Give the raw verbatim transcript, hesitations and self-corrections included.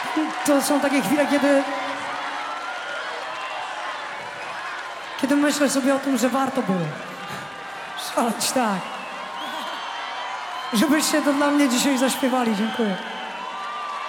To są takie chwile, kiedy... Kiedy myślę sobie o tym, że warto było szaleć tak. Żebyście to dla mnie dzisiaj zaśpiewali. Dziękuję.